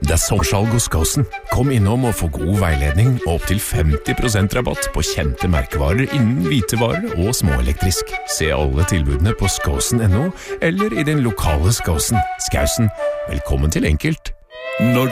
Det sommersalg hos Skåsen. Kom innom og få god veiledning og opp til 50% rabatt på kjente merkevarer innen hvitevarer og småelektrisk. Se alle tilbudene på skåsen.no eller i den lokale Skåsen. Skåsen, velkommen til enkelt. Når